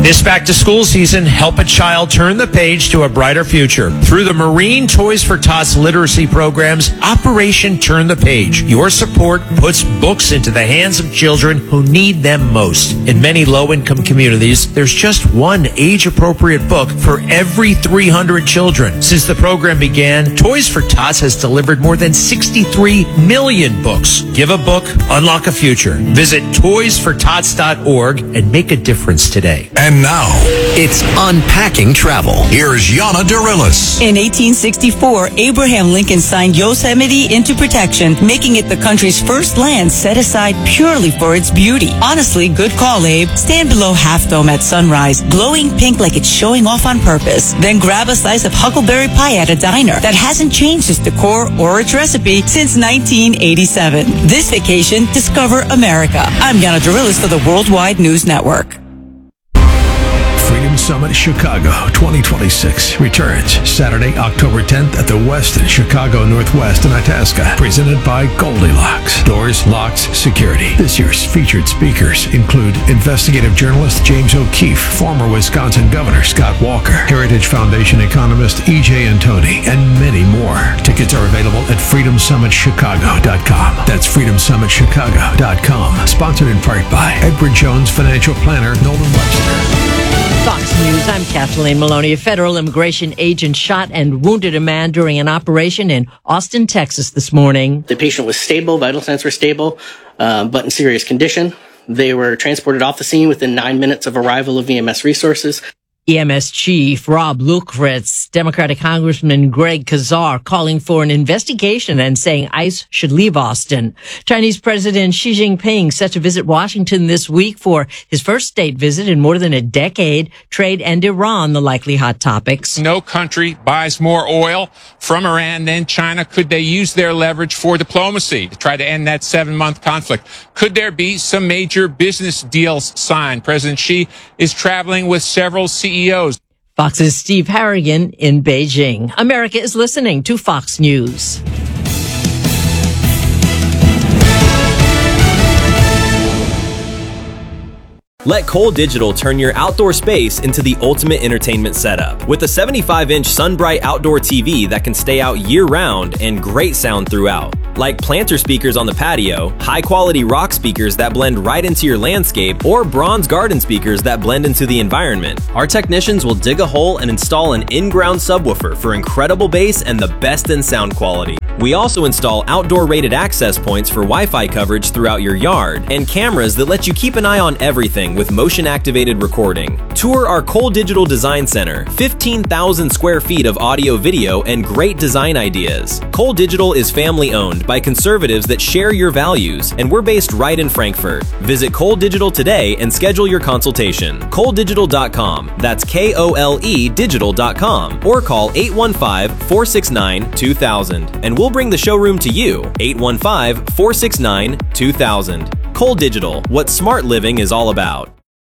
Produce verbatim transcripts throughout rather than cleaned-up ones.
This back-to-school season, help a child turn the page to a brighter future. Through the Marine Toys for Tots literacy programs, Operation Turn the Page. Your support puts books into the hands of children who need them most. In many low-income communities, there's just one age-appropriate book for every three hundred children. Since the program began, Toys for Tots has delivered more than sixty-three million books. Give a book, unlock a future. Visit toys for tots dot org and make a difference today. And now, it's Unpacking Travel. Here's Yana Dirilis. In eighteen sixty-four, Abraham Lincoln signed Yosemite into protection, making it the country's first land set aside purely for its beauty. Honestly, good call, Abe. Stand below Half Dome at sunrise, glowing pink like it's showing off on purpose. Then grab a slice of huckleberry pie at a diner that hasn't changed its decor or its recipe since nineteen eighty-seven. This vacation, discover America. I'm Yana Dirilis for the Worldwide News Network. Freedom Summit Chicago twenty twenty-six returns Saturday, October tenth at the Westin Chicago Northwest in Itasca, presented by Goldilocks. Doors, locks, security. This year's featured speakers include investigative journalist James O'Keefe, former Wisconsin Governor Scott Walker, Heritage Foundation economist E J Antoni, and many more. Tickets are available at freedom summit chicago dot com. That's freedom summit chicago dot com. Sponsored in part by Edward Jones financial planner Nolan Webster. Fox News, I'm Kathleen Maloney. A federal immigration agent shot and wounded a man during an operation in Austin, Texas this morning. The patient was stable, vital signs were stable, uh, but in serious condition. They were transported off the scene within nine minutes of arrival of E M S resources. E M S Chief Rob Lukretz, Democratic Congressman Greg Kazar calling for an investigation and saying ICE should leave Austin. Chinese President Xi Jinping set to visit Washington this week for his first state visit in more than a decade. Trade and Iran, the likely hot topics. No country buys more oil from Iran than China. Could they use their leverage for diplomacy to try to end that seven-month conflict? Could there be some major business deals signed? President Xi is traveling with several C E Os. Fox's Steve Harrigan in Beijing. America is listening to Fox News. Let Cole Digital turn your outdoor space into the ultimate entertainment setup. With a seventy-five inch SunBright outdoor T V that can stay out year-round and great sound throughout. Like planter speakers on the patio, high-quality rock speakers that blend right into your landscape, or bronze garden speakers that blend into the environment. Our technicians will dig a hole and install an in-ground subwoofer for incredible bass and the best in sound quality. We also install outdoor rated access points for Wi-Fi coverage throughout your yard, and cameras that let you keep an eye on everything with motion-activated recording. Tour our Cole Digital Design Center, fifteen thousand square feet of audio, video, and great design ideas. Cole Digital is family-owned by conservatives that share your values, and we're based right in Frankfurt. Visit Cole Digital today and schedule your consultation. Cole Digital dot com. That's K O L E digital dot com. Or call eight one five, four six nine, two thousand, and we'll bring the showroom to you. eight one five, four six nine, two thousand. Cole Digital, what smart living is all about.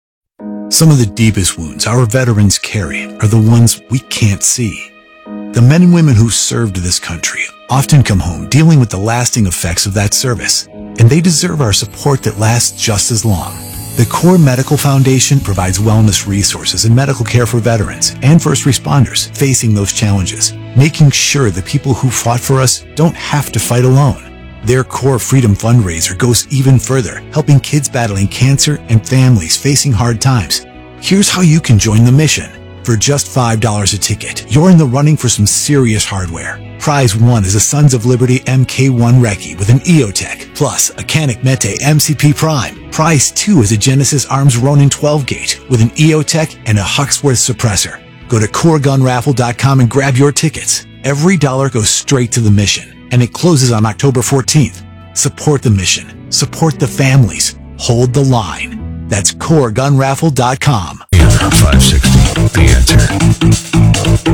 Some of the deepest wounds our veterans carry are the ones we can't see. The men and women who served this country often come home dealing with the lasting effects of that service, and they deserve our support that lasts just as long. The Core Medical Foundation provides wellness resources and medical care for veterans and first responders facing those challenges, making sure the people who fought for us don't have to fight alone. Their Core Freedom fundraiser goes even further, helping kids battling cancer and families facing hard times. Here's how you can join the mission. For just five dollars a ticket, you're in the running for some serious hardware. Prize one is a Sons of Liberty M K one Recce with an EOTech, plus a Canik Mete M C P Prime. Prize two is a Genesis Arms Ronin twelve gauge with an EOTech and a Huxworth suppressor. Go to core gun raffle dot com and grab your tickets. Every dollar goes straight to the mission, and it closes on October fourteenth. Support the mission. Support the families. Hold the line. That's core gun raffle dot com. five sixty, The Answer.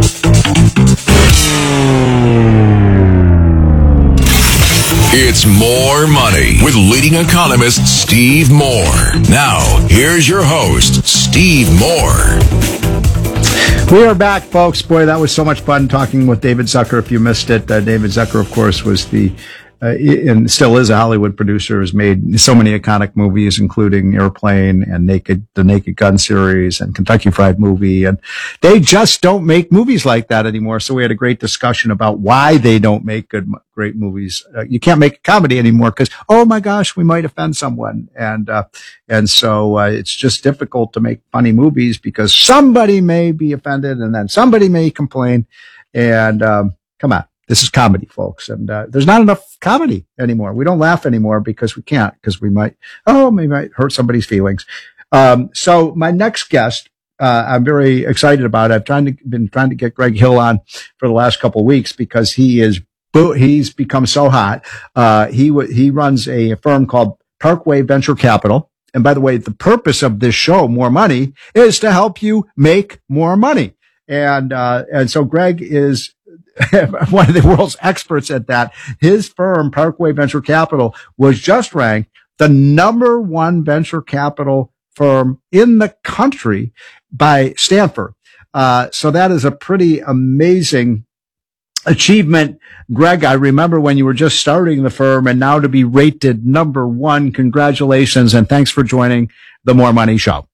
It's More Money with leading economist Steve Moore. Now, here's your host, Steve Moore. We are back, folks. Boy, that was so much fun talking with David Zucker. If you missed it, uh, David Zucker, of course, was the uh, and still is a Hollywood producer, has made so many iconic movies, including Airplane and Naked, the Naked Gun series and Kentucky Fried Movie. And they just don't make movies like that anymore. So we had a great discussion about why they don't make good, great movies. Uh, you can't make a comedy anymore because, oh my gosh, we might offend someone. And, uh, and so, uh, it's just difficult to make funny movies because somebody may be offended and then somebody may complain. And, um, come on. This is comedy, folks. And, uh, there's not enough comedy anymore. We don't laugh anymore because we can't, because we might, oh, we might hurt somebody's feelings. Um, so my next guest, uh, I'm very excited about. I've trying to, been trying to get Greg Hill on for the last couple of weeks because he is, he's become so hot. Uh, he, he runs a firm called Parkway Venture Capital. And by the way, the purpose of this show, More Money, is to help you make more money. And, uh, and so Greg is one of the world's experts at that. His firm, Parkway Venture Capital, was just ranked the number one venture capital firm in the country by Stanford. Uh, so that is a pretty amazing achievement. Greg, I remember when you were just starting the firm and now to be rated number one. Congratulations. And thanks for joining the More Money Show.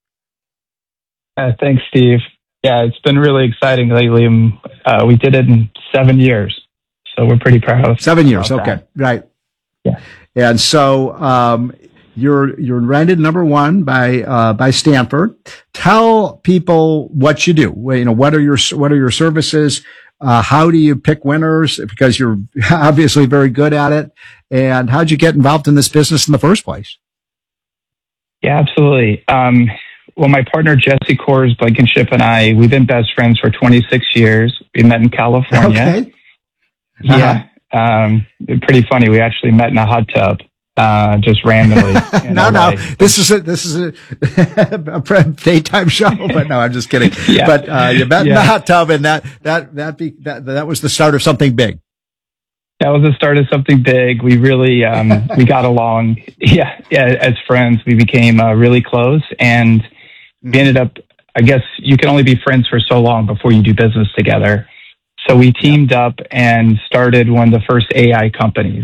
Uh, thanks, Steve. Yeah, it's been really exciting lately. Uh, we did it in seven years. So we're pretty proud. Seven years. Okay. That. Right. Yeah. And so, um, you're, you're rated number one by, uh, by Stanford. Tell people what you do. You know, what are your, what are your services? Uh, how do you pick winners? Because you're obviously very good at it. And how'd you get involved in this business in the first place? Yeah, absolutely. Um, well, my partner, Jesse Kors Blankenship, and I, we've been best friends for twenty-six years. We met in California. Okay. Yeah. Uh-huh. Um, pretty funny. We actually met in a hot tub. Uh, just randomly. no, no, this is a, this is a, a daytime show, but no, I'm just kidding. Yeah. But, uh, you met yeah. in the hot tub and that, that, that be, that, that was the start of something big. That was the start of something big. We really, um, we got along. Yeah. Yeah. As friends, we became uh, really close and we ended up, I guess you can only be friends for so long before you do business together. So we teamed up and started one of the first A I companies.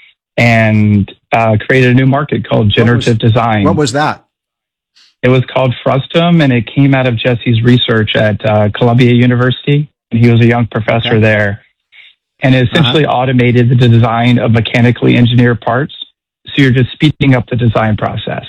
And uh, created a new market called generative what was, design. What was that? It was called Frustum, and it came out of Jesse's research at uh, Columbia University. And he was a young professor okay. there. And it essentially uh-huh. automated the design of mechanically engineered parts. So you're just speeding up the design process.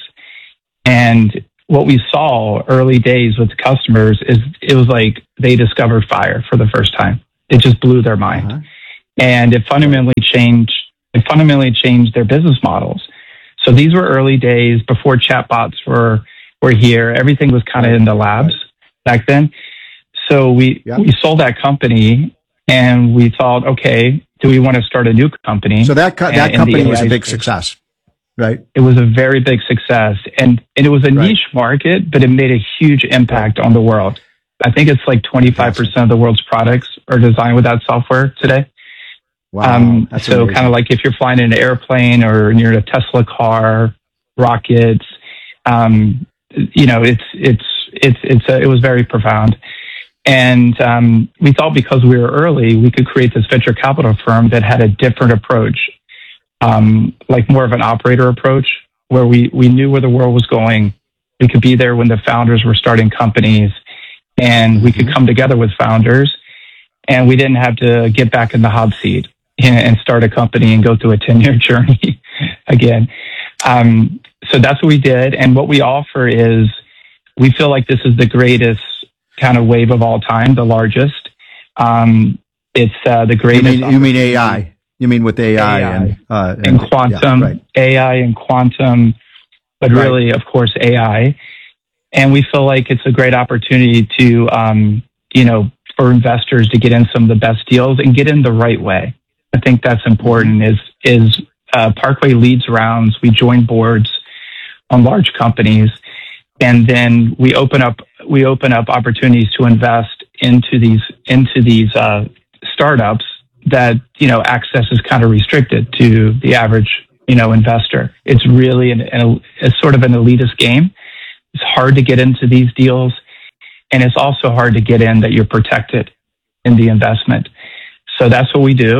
And what we saw early days with customers is it was like they discovered fire for the first time. It just blew their mind. Uh-huh. And it fundamentally changed It fundamentally changed their business models. So these were early days before chatbots were were here. Everything was kind of in the labs back then. So we yeah. we sold that company, and we thought, okay, do we want to start a new company? So that co- that company was a big space. success, right? It was a very big success, and and it was a right. niche market, but it made a huge impact on the world. I think it's like twenty-five percent of the world's products are designed with that software today. Wow. Um, so kind of like if you're flying in an airplane or you're in a Tesla car, rockets, um, you know, it's, it's, it's, it's, a, it was very profound. And, um, we thought because we were early, we could create this venture capital firm that had a different approach, um, like more of an operator approach where we, we knew where the world was going. We could be there when the founders were starting companies and we could come together with founders and we didn't have to get back in the hot seat and start a company and go through a ten-year journey again. Um, so that's what we did. And what we offer is we feel like this is the greatest kind of wave of all time, the largest. Um, it's uh, the greatest. You mean, you mean A I? You mean with A I, A I and, uh, and, and quantum, yeah, right. A I and quantum, but right. really, of course, A I. And we feel like it's a great opportunity to, um, you know, for investors to get in some of the best deals and get in the right way. I think that's important is, is, uh, Parkway leads rounds. We join boards on large companies and then we open up, we open up opportunities to invest into these, into these, uh, startups that, you know, access is kind of restricted to the average, you know, investor. It's really an, an it's sort of an elitist game. It's hard to get into these deals. And it's also hard to get in that you're protected in the investment. So that's what we do.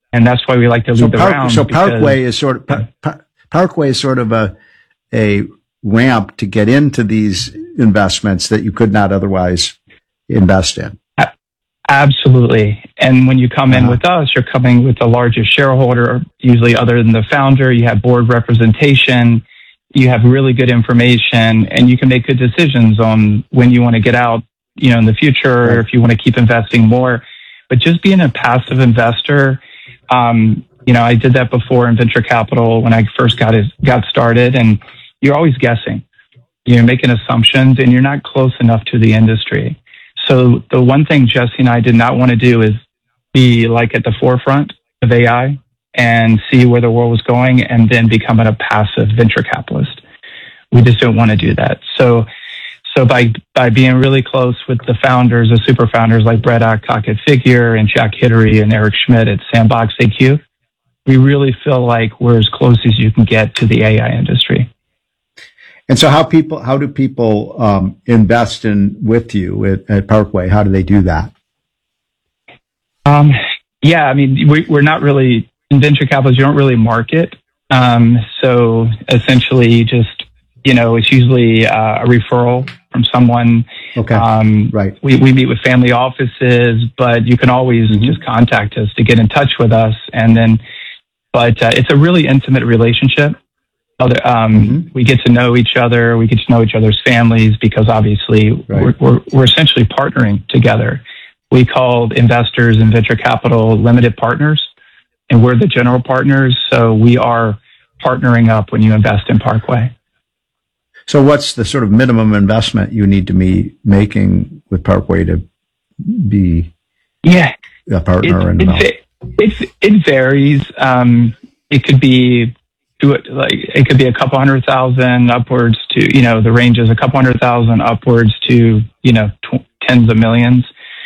And that's why we like to lead so the Park, round. So because, Parkway is sort of par, par, Parkway is sort of a a ramp to get into these investments that you could not otherwise invest in. Absolutely. And when you come in uh-huh. with us, you're coming with the largest shareholder, usually other than the founder. You have board representation. You have really good information, and you can make good decisions on when you want to get out, you know, in the future, right. or if you want to keep investing more. But just being a passive investor, um, you know, I did that before in venture capital when I first got it, got started, and you're always guessing. You're making assumptions, and you're not close enough to the industry. So the one thing Jesse and I did not want to do is be like at the forefront of A I and see where the world was going and then becoming a passive venture capitalist. We just don't want to do that. So, so by, by being really close with the founders, the super founders like Brett Adcock at Figure and Jack Hittery and Eric Schmidt at Sandbox A Q, we really feel like we're as close as you can get to the A I industry. And so how people, how do people um, invest in with you at, at Parkway? How do they do that? Um, yeah, I mean, we, we're not really, in venture capitalists, you don't really market. Um, so essentially you just, you know, it's usually uh, a referral from someone. Okay. Um, right. We, we meet with family offices, but you can always mm-hmm. just contact us to get in touch with us. And then, but uh, it's a really intimate relationship. Other, um, mm-hmm. we get to know each other. We get to know each other's families because obviously right. we're, we're, we're essentially partnering together. We called investors in venture capital limited partners, and we're the general partners. So we are partnering up when you invest in Parkway. So what's the sort of minimum investment you need to be making with Parkway to be yeah. a partner? It, in it, it, it varies. Um, it could be do it like it could be a couple hundred thousand upwards to, you know, the range is a couple hundred thousand upwards to, you know, tw- tens of millions.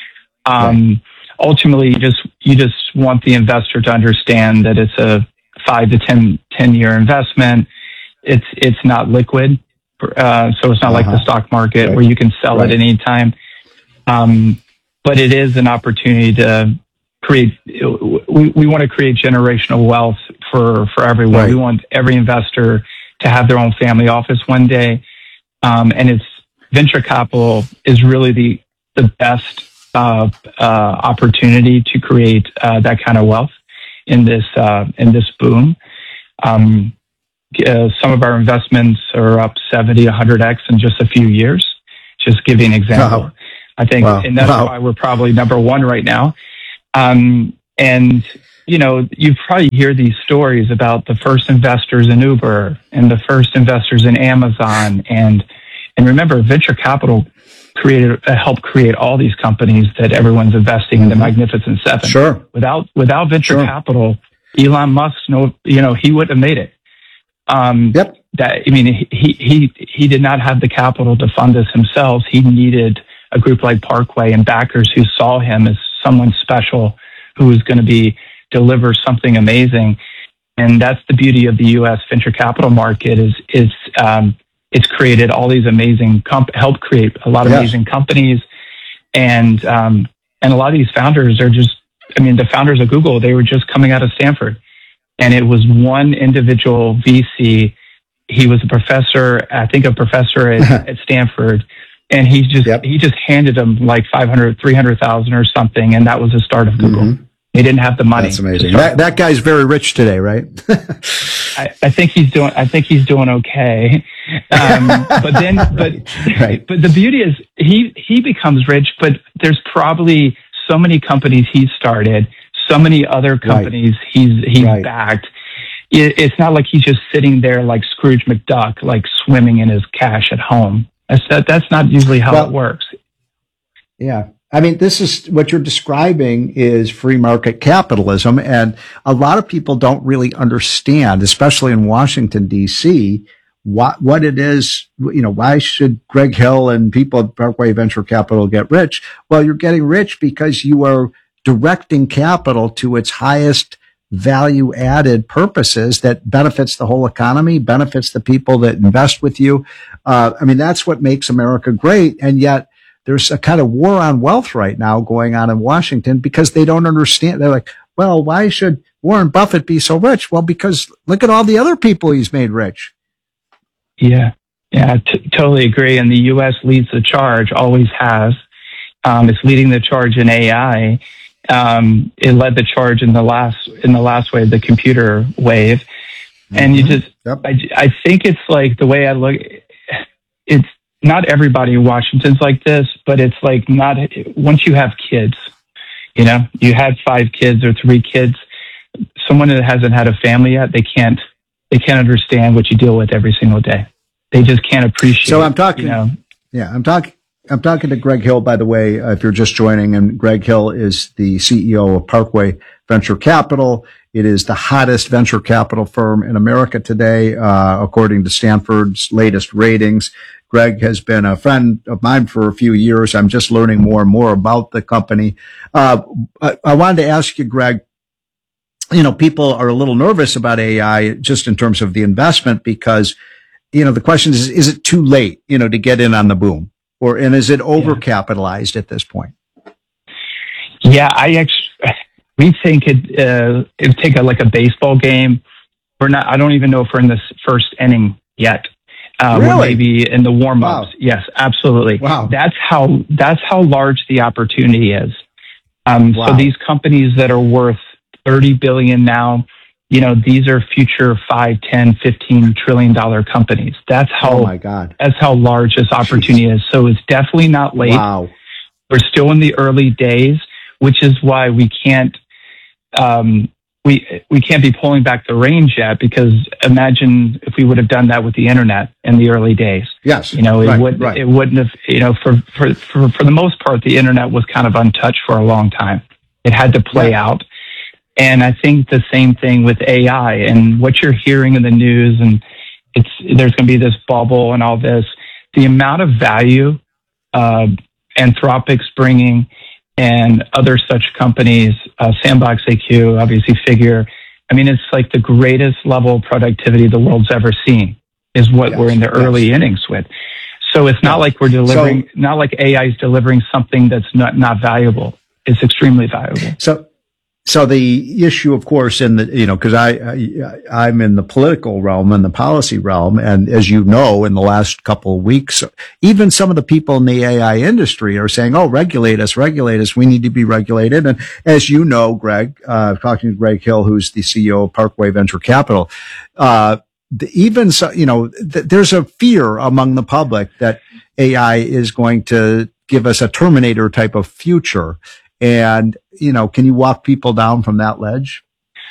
Um, right. Ultimately, you just, you just want the investor to understand that it's a five to ten, ten year investment. It's, it's not liquid. Uh, so it's not uh-huh. like the stock market right. where you can sell right. at any time. Um, but it is an opportunity to create, we, we want to create generational wealth for, for everyone. Right. We want every investor to have their own family office one day. Um, and it's venture capital is really the, the best, uh, uh, opportunity to create, uh, that kind of wealth in this, uh, in this boom. Um, uh, some of our investments are up seventy, one hundred X in just a few years. Just giving an example. Wow. I think, wow. and that's wow. why we're probably number one right now. Um, and, you know, you probably hear these stories about the first investors in Uber and the first investors in Amazon. And, and remember, venture capital created, uh, helped create all these companies that everyone's investing mm-hmm. in, the Magnificent Seven. Sure. Without, without venture sure. capital, Elon Musk, no, you know, he wouldn't have made it. Um, yep. That, I mean, he, he, he did not have the capital to fund this himself. He needed a group like Parkway and backers who saw him as someone special who was going to be deliver something amazing. And that's the beauty of the U S venture capital market is, is, um, it's created all these amazing comp- helped create a lot of yes. amazing companies. And, um, and a lot of these founders are just, I mean, the founders of Google, they were just coming out of Stanford, and it was one individual V C. He was a professor, I think a professor at, at Stanford. And he just, yep. he just handed them like five hundred, three hundred thousand or something. And that was the start of Google. Mm-hmm. They didn't have the money. That's amazing. That, that guy's very rich today, right? I, I think he's doing, I think he's doing okay. Um, but then, but, right. but the beauty is he, he becomes rich, but there's probably so many companies he started, so many other companies right. he's, he's right. backed. It, it's not like he's just sitting there like Scrooge McDuck, like swimming in his cash at home. That's, that, that's not usually how well, it works. Yeah. I mean, this is what you're describing is free market capitalism. And a lot of people don't really understand, especially in Washington, D C, what, what it is. You know, why should Greg Hill and people at Parkway Venture Capital get rich? Well, you're getting rich because you are directing capital to its highest value added purposes that benefits the whole economy, benefits the people that invest with you. Uh, I mean, that's what makes America great. And yet there's a kind of war on wealth right now going on in Washington because they don't understand. They're like, well, why should Warren Buffett be so rich? Well, because look at all the other people he's made rich. Yeah, yeah, t- totally agree. And the U S leads the charge, always has. Um, it's leading the charge in A I. Um, it led the charge in the last in the last wave, the computer wave. Mm-hmm. And you just, yep. I, I think it's like the way I look. It's not everybody in Washington's like this, but it's like not once you have kids. You know, you had five kids or three kids. Someone that hasn't had a family yet, they can't. They can't understand what you deal with every single day. They just can't appreciate. So I'm talking. You know, yeah, I'm talking. I'm talking to Greg Hill, by the way, uh, if you're just joining. And Greg Hill is the C E O of Parkway Venture Capital. It is the hottest venture capital firm in America today, uh, according to Stanford's latest ratings. Greg has been a friend of mine for a few years. I'm just learning more and more about the company. Uh, I, I wanted to ask you, Greg, you know, people are a little nervous about A I just in terms of the investment because, you know, the question is, is it too late, you know, to get in on the boom? Or, and is it overcapitalized yeah. at this point? Yeah, I actually, we think it, uh, it would take a, like a baseball game. We're not, I don't even know if we're in this first inning yet. Uh, really? We're maybe in the warm-ups. Wow. Yes, absolutely. Wow. That's how, that's how large the opportunity is. Um, wow. So these companies that are worth thirty billion now, you know, these are future five, ten, fifteen trillion dollar companies. That's how, oh my God. That's how large this opportunity Jeez. is. So it's definitely not late. Wow. We're still in the early days, which is why we can't, um, we, we can't be pulling back the reins yet, because imagine if we would have done that with the internet in the early days. Yes. You know, it right, would, right. it wouldn't have, you know, for, for, for, for the most part, the internet was kind of untouched for a long time. It had to play yeah. out. And I think the same thing with A I and what you're hearing in the news, and it's, there's going to be this bubble and all this, the amount of value, uh, Anthropic's bringing and other such companies, uh, Sandbox A Q, obviously Figure. I mean, it's like the greatest level of productivity the world's ever seen is what yes, we're in the yes. early innings with. So it's not yes. like we're delivering, so, not like A I is delivering something that's not, not valuable. It's extremely valuable. So, So the issue, of course, in the, you know, cause I, I, I'm in the political realm and the policy realm. And as you know, in the last couple of weeks, even some of the people in the A I industry are saying, oh, regulate us, regulate us. We need to be regulated. And as you know, Greg, uh, talking to Greg Hill, who's the C E O of Parkway Venture Capital, uh, the, even so, you know, th- there's a fear among the public that A I is going to give us a Terminator type of future. And, you know, can you walk people down from that ledge?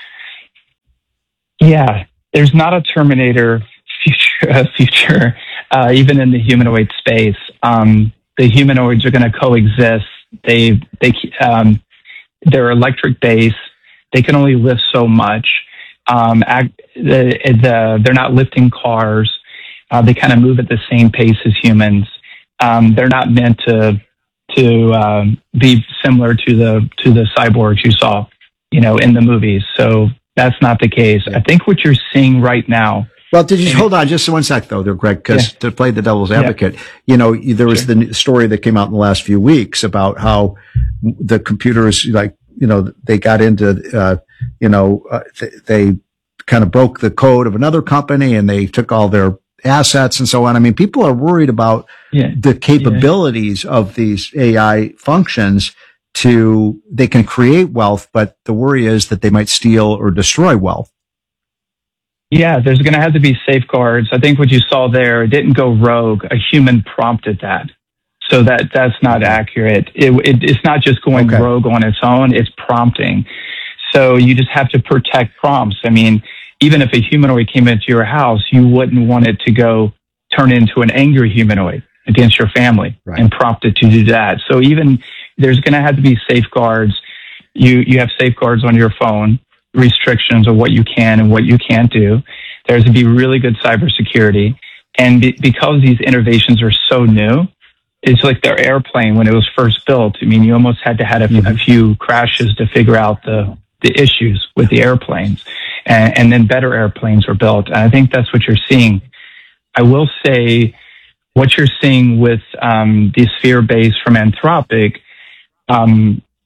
Yeah, there's not a Terminator future, uh, future uh, even in the humanoid space. Um, the humanoids are going to coexist. They, they, um, they're electric based. They can only lift so much. Um, act, the, the, they're not lifting cars. Uh, they kind of move at the same pace as humans. Um, they're not meant to to um, be similar to the to the cyborgs you saw, you know, in the movies. So that's not the case. I think what you're seeing right now. Well, did you hold on just one sec though, there, Greg? Because yeah. to play the devil's advocate, yeah. you know, there was sure. the story that came out in the last few weeks about how the computers, like, you know, they got into, uh, you know, uh, th- they kind of broke the code of another company and they took all their assets and so on. I mean, people are worried about yeah. the capabilities yeah. of these A I functions to, they can create wealth, but the worry is that they might steal or destroy wealth. Yeah, there's going to have to be safeguards. I think what you saw there, it didn't go rogue. A human prompted that. So that, that's not accurate. It, it, it's not just going okay. rogue on its own, it's prompting. So you just have to protect prompts. I mean, even if a humanoid came into your house, you wouldn't want it to go turn into an angry humanoid against your family right. and prompt it to do that. So even there's going to have to be safeguards. You, you have safeguards on your phone, restrictions of what you can and what you can't do. There's to be really good cybersecurity. And be, because these innovations are so new, it's like their airplane when it was first built. I mean, you almost had to have a, mm-hmm. a few crashes to figure out the, the issues with the airplanes. And, and then better airplanes were built. And I think that's what you're seeing. I will say what you're seeing with um, the Sphere base from Anthropic, um,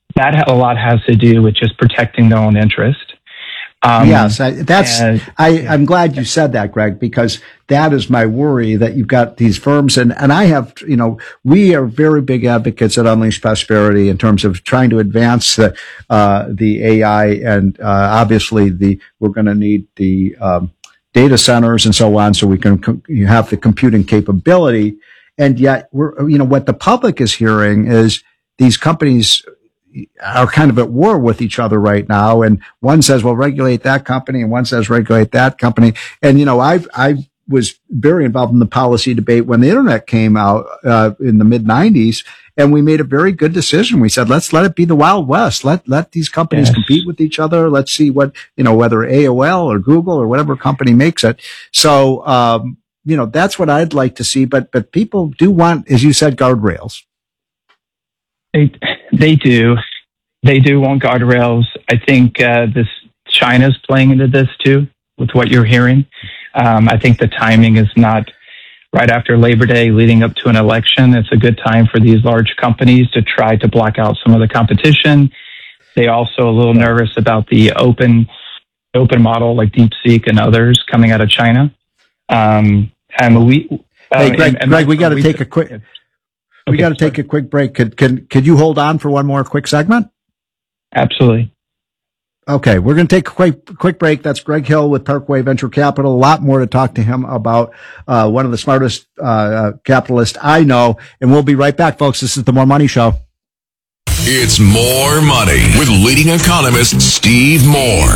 that a lot has to do with just protecting their own interest. Um, yes, I, that's. and, I, I'm glad you said that, Greg, because that is my worry that you've got these firms, and and I have, you know, we are very big advocates at Unleash Prosperity in terms of trying to advance the uh, the A I, and uh, obviously the we're going to need the um, data centers and so on, so we can co- you have the computing capability, and yet we're, you know, what the public is hearing is these companies are kind of at war with each other right now. And one says, well, regulate that company, and one says, regulate that company. And, you know, I've, I was very involved in the policy debate when the internet came out, uh, in the mid nineties. And we made a very good decision. We said, let's let it be the Wild West. Let, let these companies Yes. compete with each other. Let's see what, you know, whether A O L or Google or whatever company makes it. So, um, you know, that's what I'd like to see. But, but people do want, as you said, guardrails. They, they do. They do want guardrails. I think uh, this China's playing into this too, with what you're hearing. Um, I think the timing is not right after Labor Day leading up to an election. It's a good time for these large companies to try to block out some of the competition. They also a little nervous about the open open model like DeepSeek and others coming out of China. Um, and we, uh, Hey, Greg, and, and Greg, we got to we- take a quick, we Okay, got to take a quick break. Could, can, could you hold on for one more quick segment? Absolutely. Okay, we're going to take a quick quick break. That's Greg Hill with Parkway Venture Capital. A lot more to talk to him about. Uh, one of the smartest uh, capitalists I know, and we'll be right back, folks. This is the More Money Show. It's More Money with leading economist Steve Moore.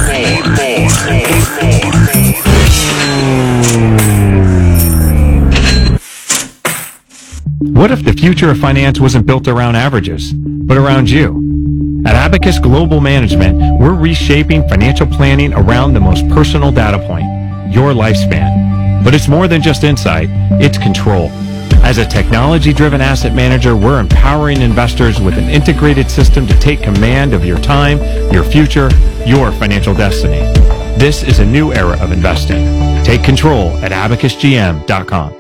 What if the future of finance wasn't built around averages, but around you? At Abacus Global Management, we're reshaping financial planning around the most personal data point, your lifespan. But it's more than just insight, it's control. As a technology-driven asset manager, we're empowering investors with an integrated system to take command of your time, your future, your financial destiny. This is a new era of investing. Take control at abacus g m dot com.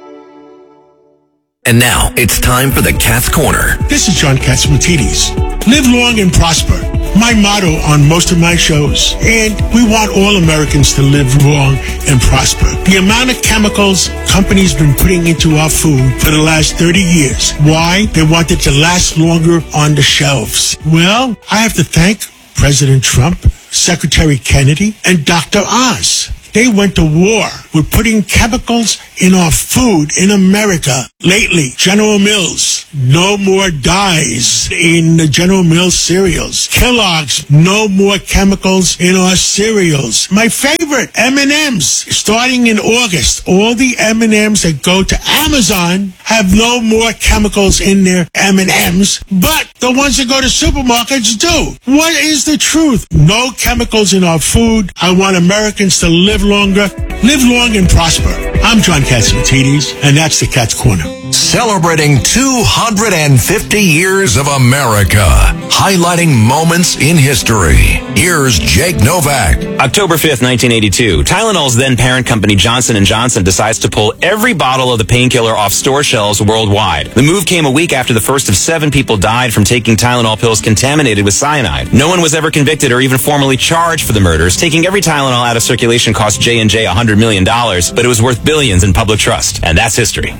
And now it's time for the Cat's Corner. This is John Katsimatidis. Live long and prosper. My motto on most of my shows. And we want all Americans to live long and prosper. The amount of chemicals companies been putting into our food for the last thirty years. Why? They want it to last longer on the shelves. Well, I have to thank President Trump, Secretary Kennedy, and Doctor Oz. They went to war with putting chemicals in our food in America. Lately, General Mills, no more dyes in the General Mills cereals. Kellogg's, no more chemicals in our cereals. My favorite, M and M's. Starting in August, all the M and M's that go to Amazon have no more chemicals in their M and M's, but the ones that go to supermarkets do. What is the truth? No chemicals in our food. I want Americans to live longer, live long and prosper. I'm John Katsimatidis, and that's the Cat's Corner. Celebrating two hundred fifty years of America, highlighting moments in history. Here's Jake Novak. October fifth, nineteen eighty-two, Tylenol's then parent company Johnson and Johnson decides to pull every bottle of the painkiller off store shelves worldwide. The move came a week after the first of seven people died from taking Tylenol pills contaminated with cyanide. No one was ever convicted or even formally charged for the murders. Taking every Tylenol out of circulation cost J and J one hundred million dollars, but it was worth billions in public trust. And that's history.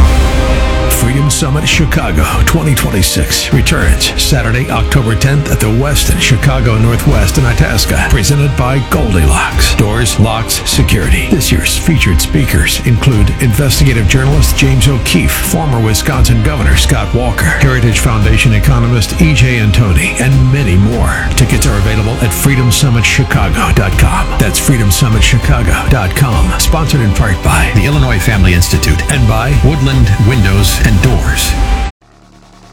Freedom Summit Chicago twenty twenty-six returns Saturday, October tenth at the Westin Chicago Northwest in Itasca. Presented by Goldilocks. Doors, locks, security. This year's featured speakers include investigative journalist James O'Keefe, former Wisconsin Governor Scott Walker, Heritage Foundation economist E J Antoni, and many more. Tickets are available at freedom summit chicago dot com. That's freedom summit chicago dot com. Sponsored in part by the Illinois Family Institute and by Woodland Windows and Doors.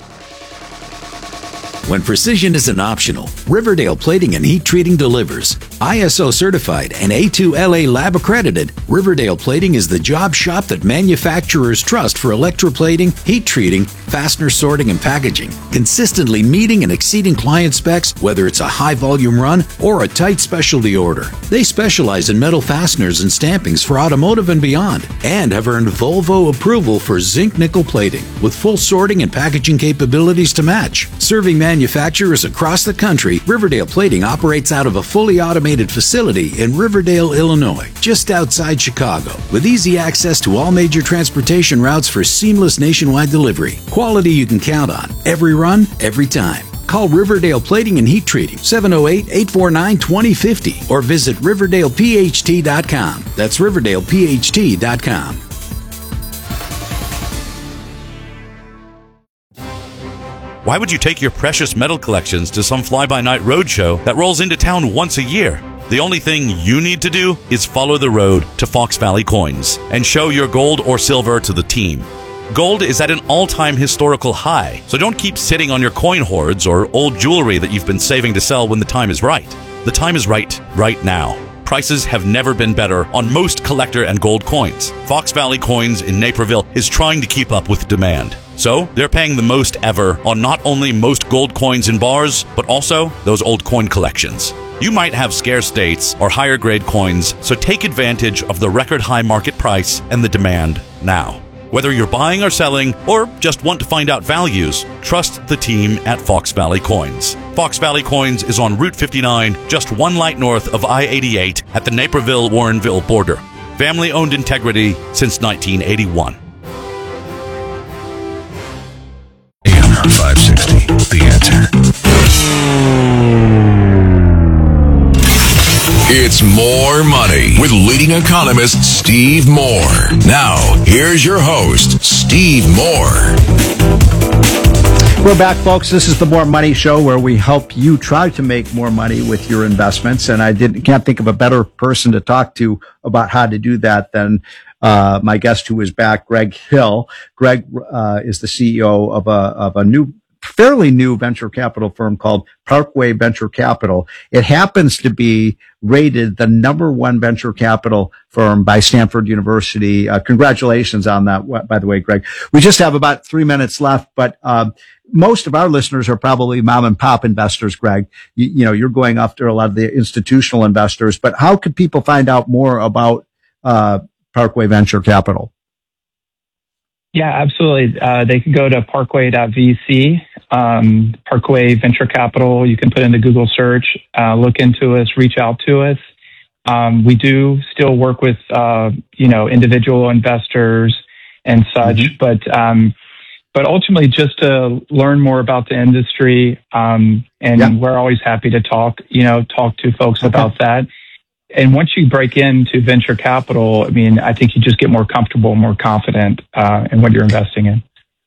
When precision isn't optional, Riverdale Plating and Heat Treating delivers. I S O certified and A two L A lab accredited, Riverdale Plating is the job shop that manufacturers trust for electroplating, heat treating, fastener sorting, and packaging, consistently meeting and exceeding client specs, whether it's a high volume run or a tight specialty order. They specialize in metal fasteners and stampings for automotive and beyond, and have earned Volvo approval for zinc nickel plating, with full sorting and packaging capabilities to match. Serving manufacturers across the country, Riverdale Plating operates out of a fully automated facility in Riverdale, Illinois, just outside Chicago, with easy access to all major transportation routes for seamless nationwide delivery. Quality you can count on, every run, every time. Call Riverdale Plating and Heat Treating, seven oh eight, eight four nine, two oh five oh, or visit Riverdale P H T dot com. That's Riverdale P H T dot com. Why would you take your precious metal collections to some fly-by-night roadshow that rolls into town once a year? The only thing you need to do is follow the road to Fox Valley Coins and show your gold or silver to the team. Gold is at an all-time historical high, so don't keep sitting on your coin hoards or old jewelry that you've been saving to sell when the time is right. The time is right, right now. Prices have never been better on most collector and gold coins. Fox Valley Coins in Naperville is trying to keep up with demand. So, they're paying the most ever on not only most gold coins in bars, but also those old coin collections. You might have scarce dates or higher grade coins, so take advantage of the record high market price and the demand now. Whether you're buying or selling, or just want to find out values, trust the team at Fox Valley Coins. Fox Valley Coins is on Route fifty-nine, just one light north of I eighty-eight at the Naperville-Warrenville border. Family-owned integrity since nineteen eighty-one. A M five sixty, The Answer. It's More Money with leading economist Steve Moore. Now, here's your host, Steve Moore. We're back, folks. This is the More Money Show, where we help you try to make more money with your investments. And I didn't, can't think of a better person to talk to about how to do that than uh, my guest who is back, Greg Hill. Greg uh, is the C E O of a of a new, fairly new venture capital firm called Parkway Venture Capital. It happens to be rated the number one venture capital firm by Stanford University. Uh, congratulations on that, by the way, Greg. We just have about three minutes left, but um, most of our listeners are probably mom and pop investors, Greg. You, you know, you're going after a lot of the institutional investors, but how could people find out more about uh, Parkway Venture Capital? Yeah, absolutely. Uh, they can go to parkway dot v c, um, Parkway Venture Capital. You can put in the Google search, uh, look into us, reach out to us. Um, we do still work with, uh, you know, individual investors and such, mm-hmm. but, um, but ultimately just to learn more about the industry. Um, and yeah. we're always happy to talk, you know, talk to folks okay. about that. And once you break into venture capital, I mean, I think you just get more comfortable, more confident uh, in what you're investing in.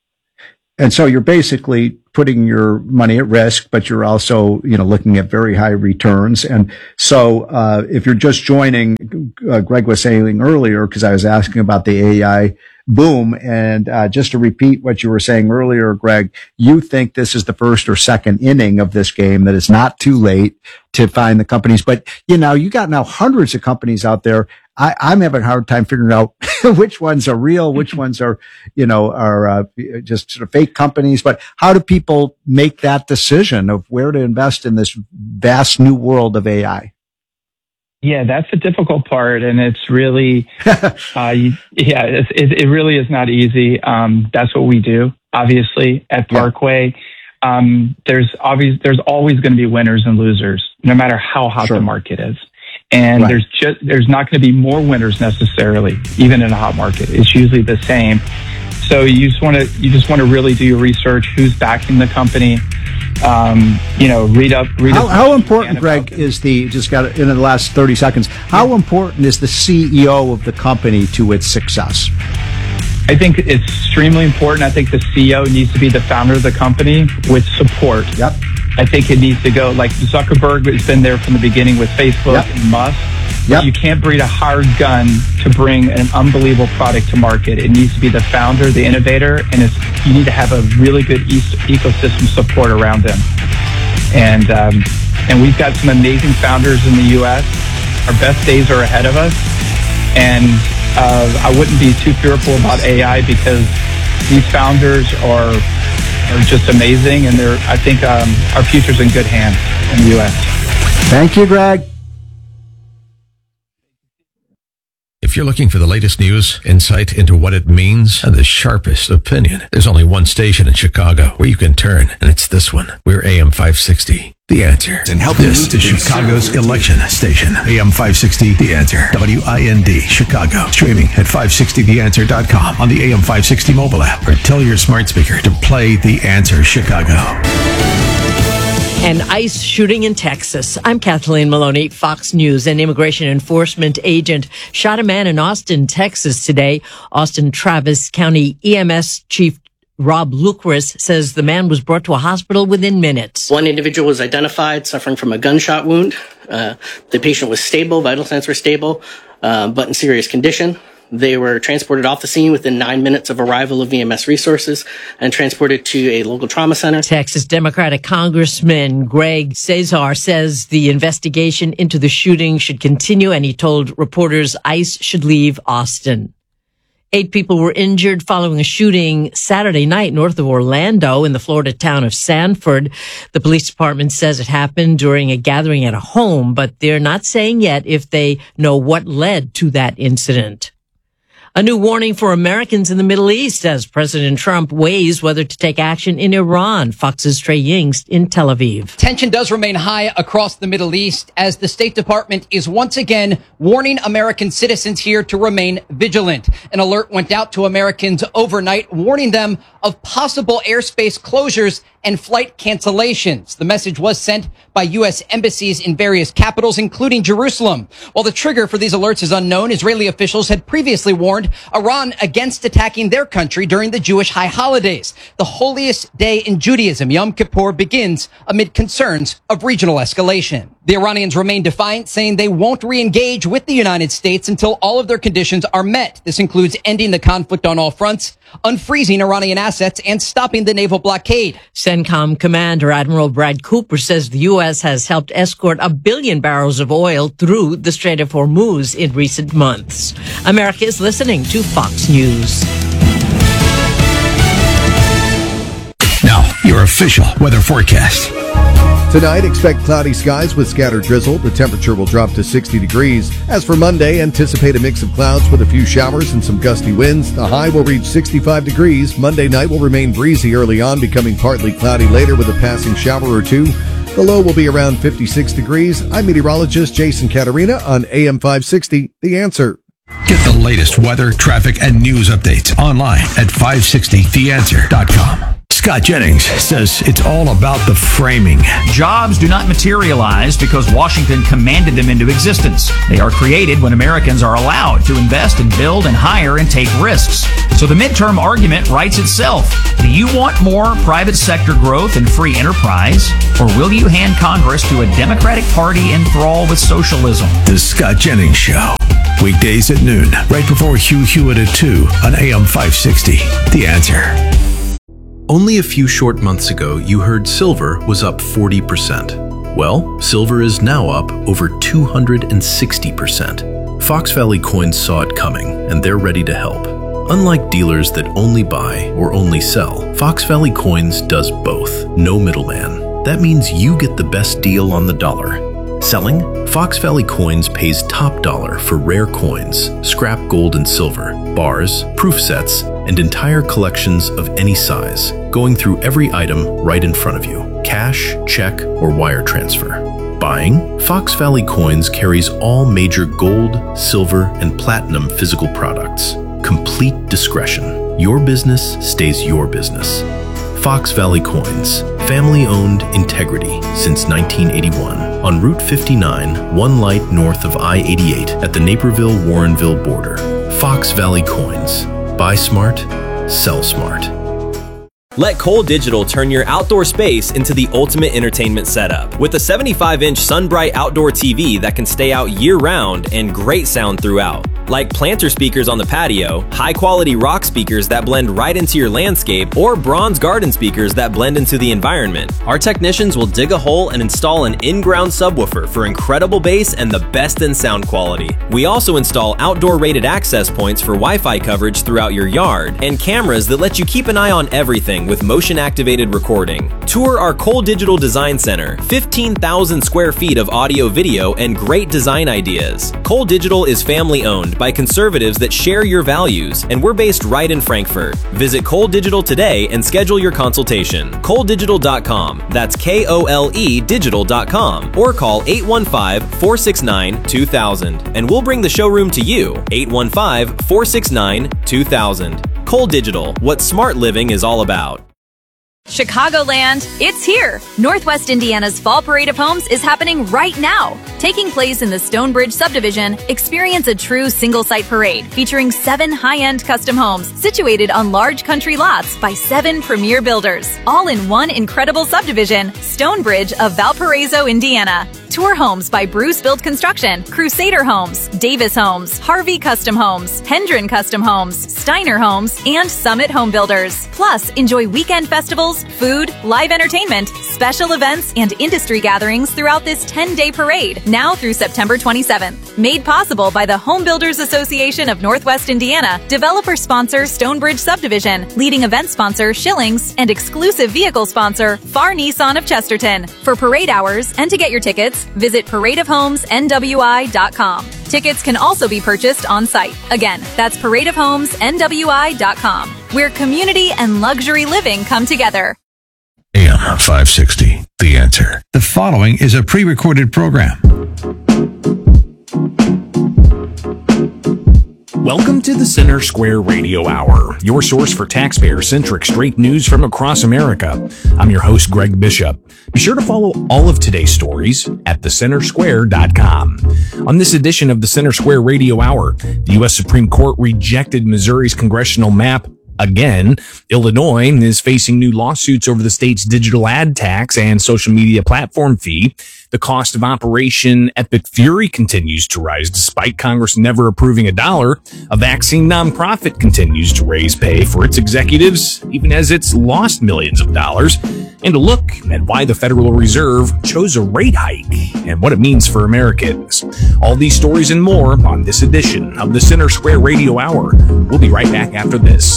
And so you're basically putting your money at risk, but you're also, you know, looking at very high returns. And so uh, if you're just joining, uh, Greg was saying earlier, because I was asking about the A I boom. And uh, just to repeat what you were saying earlier, Greg, you think this is the first or second inning of this game, that it's not too late to find the companies. But, you know, you got now hundreds of companies out there. I, I'm having a hard time figuring out which ones are real, which ones are, you know, are uh, just sort of fake companies. But how do people make that decision of where to invest in this vast new world of A I? Yeah, that's the difficult part, and it's really, uh, you, yeah, it's, it, it really is not easy. Um, that's what we do, obviously, at Parkway. Yeah. Um, there's obvious, there's always going to be winners and losers, no matter how hot sure. the market is. And right. there's just, there's not going to be more winners necessarily, even in a hot market. It's usually the same. So you just want to, you just want to really do your research. Who's backing the company? Um, you know, read up, read how, up. How important, Greg, is the, just got it in the last thirty seconds, how yeah. important is the C E O of the company to its success? I think it's extremely important. I think the C E O needs to be the founder of the company with support. Yep. I think it needs to go, like Zuckerberg has been there from the beginning with Facebook yep. and Musk. Yep. You can't breed a hired gun to bring an unbelievable product to market. It needs to be the founder, the innovator, and it's, you need to have a really good e- ecosystem support around them. And um, and we've got some amazing founders in the U S. Our best days are ahead of us, and uh, I wouldn't be too fearful about A I because these founders are are just amazing, and they're I think um, our future's in good hands in the U S. Thank you, Greg. If you're looking for the latest news, insight into what it means, and the sharpest opinion, there's only one station in Chicago where you can turn, and it's this one. We're A M five sixty. The Answer. And help this is Chicago's election station. A M five sixty, The Answer. W I N D, Chicago. Streaming at five sixty the answer dot com on the A M five sixty mobile app, or tell your smart speaker to play The Answer Chicago. An ICE shooting in Texas. I'm Kathleen Maloney, Fox News. An immigration enforcement agent shot a man in Austin, Texas today. Austin Travis County E M S Chief Rob Lucris says the man was brought to a hospital within minutes. One individual was identified suffering from a gunshot wound. Uh, the patient was stable, vital signs were stable, uh, but in serious condition. They were transported off the scene within nine minutes of arrival of E M S resources and transported to a local trauma center. Texas Democratic Congressman Greg Cesar says the investigation into the shooting should continue, and he told reporters ICE should leave Austin. Eight people were injured following a shooting Saturday night north of Orlando in the Florida town of Sanford. The police department says it happened during a gathering at a home, but they're not saying yet if they know what led to that incident. A new warning for Americans in the Middle East as President Trump weighs whether to take action in Iran. Fox's Trey Yingst in Tel Aviv. Tension does remain high across the Middle East as the State Department is once again warning American citizens here to remain vigilant. An alert went out to Americans overnight, warning them of possible airspace closures and flight cancellations. The message was sent by U S embassies in various capitals, including Jerusalem. While the trigger for these alerts is unknown, Israeli officials had previously warned Iran against attacking their country during the Jewish high holidays. The holiest day in Judaism, Yom Kippur, begins amid concerns of regional escalation. The Iranians remain defiant, saying they won't re-engage with the United States until all of their conditions are met. This includes ending the conflict on all fronts, unfreezing Iranian assets, and stopping the naval blockade. CENTCOM Commander Admiral Brad Cooper says the U S has helped escort a billion barrels of oil through the Strait of Hormuz in recent months. America is listening to Fox News. Now, your official weather forecast. Tonight, expect cloudy skies with scattered drizzle. The temperature will drop to sixty degrees. As for Monday, anticipate a mix of clouds with a few showers and some gusty winds. The high will reach sixty-five degrees. Monday night will remain breezy early on, becoming partly cloudy later with a passing shower or two. The low will be around fifty-six degrees. I'm meteorologist Jason Caterina on A M five sixty, The Answer. Get the latest weather, traffic, and news updates online at five sixty the answer dot com. Scott Jennings says it's all about the framing. Jobs do not materialize because Washington commanded them into existence. They are created when Americans are allowed to invest and build and hire and take risks. So the midterm argument writes itself. Do you want more private sector growth and free enterprise, or will you hand Congress to a Democratic Party enthralled with socialism? The Scott Jennings Show. Weekdays at noon, right before Hugh Hewitt at two on A M five sixty. The Answer. Only a few short months ago, you heard silver was up forty percent. Well, silver is now up over two hundred sixty percent. Fox Valley Coins saw it coming, and they're ready to help. Unlike dealers that only buy or only sell, Fox Valley Coins does both. No middleman. That means you get the best deal on the dollar. Selling? Fox Valley Coins pays top dollar for rare coins, scrap gold and silver, bars, proof sets, and entire collections of any size, going through every item right in front of you, cash, check, or wire transfer. Buying? Fox Valley Coins carries all major gold, silver, and platinum physical products. Complete discretion. Your business stays your business. Fox Valley Coins, family-owned integrity since nineteen eighty-one. On Route fifty-nine, one light north of I eighty-eight at the Naperville-Warrenville border. Fox Valley Coins. Buy smart, sell smart. Let Cole Digital turn your outdoor space into the ultimate entertainment setup. With a seventy-five inch SunBright outdoor T V that can stay out year-round and great sound throughout. Like planter speakers on the patio, high-quality rock speakers that blend right into your landscape, or bronze garden speakers that blend into the environment. Our technicians will dig a hole and install an in-ground subwoofer for incredible bass and the best in sound quality. We also install outdoor rated access points for Wi-Fi coverage throughout your yard, and cameras that let you keep an eye on everything with motion-activated recording. Tour our Cole Digital Design Center, fifteen thousand square feet of audio, video, and great design ideas. Cole Digital is family-owned by conservatives that share your values, and we're based right in Frankfurt. Visit Cole Digital today and schedule your consultation. Cole Digital dot com, that's K O L E digital dot com, or call eight one five, four six nine, two thousand, and we'll bring the showroom to you, eight one five, four six nine, two thousand. Cole Digital, what smart living is all about. Chicagoland, it's here! Northwest Indiana's Fall Parade of Homes is happening right now. Taking place in the Stonebridge subdivision, experience a true single-site parade featuring seven high-end custom homes situated on large country lots by seven premier builders, all in one incredible subdivision, Stonebridge of Valparaiso, Indiana. Tour homes by Bruce Build Construction, Crusader Homes, Davis Homes, Harvey Custom Homes, Hendren Custom Homes, Steiner Homes, and Summit Home Builders. Plus, enjoy weekend festivals, food, live entertainment, special events, and industry gatherings throughout this ten-day parade, now through September twenty-seventh. Made possible by the Home Builders Association of Northwest Indiana, developer sponsor Stonebridge Subdivision, leading event sponsor Schillings, and exclusive vehicle sponsor Far Nissan of Chesterton. For parade hours and to get your tickets, visit parade of homes N W I dot com. Tickets can also be purchased on site. Again, that's parade of homes N W I dot com, where community and luxury living come together. A M five sixty, The Answer. The following is a pre-recorded program. Welcome to the Center Square Radio Hour, your source for taxpayer-centric straight news from across America. I'm your host, Greg Bishop. Be sure to follow all of today's stories at the center square dot com. On this edition of the Center Square Radio Hour, the U S Supreme Court rejected Missouri's congressional map again. Illinois is facing new lawsuits over the state's digital ad tax and social media platform fee. The cost of Operation Epic Fury continues to rise despite Congress never approving a dollar. A vaccine nonprofit continues to raise pay for its executives, even as it's lost millions of dollars. And a look at why the Federal Reserve chose a rate hike and what it means for Americans. All these stories and more on this edition of the Center Square Radio Hour. We'll be right back after this.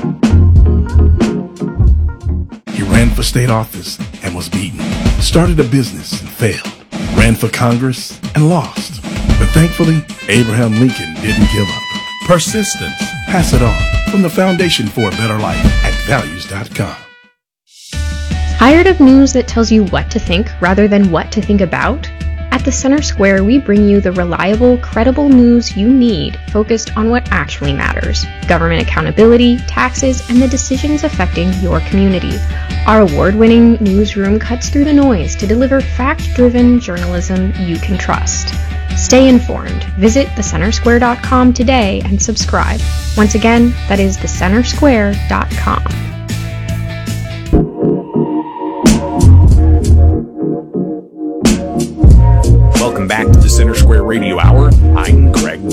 He ran for state office and was beaten. Started a business and failed. Ran for Congress and lost. But thankfully, Abraham Lincoln didn't give up. Persistence. Pass it on. From the Foundation for a Better Life at values dot com. Tired of news that tells you what to think rather than what to think about? At the Center Square, we bring you the reliable, credible news you need focused on what actually matters: government accountability, taxes, and the decisions affecting your community. Our award-winning newsroom cuts through the noise to deliver fact-driven journalism you can trust. Stay informed. Visit the center square dot com today and subscribe. Once again, that is the center square dot com.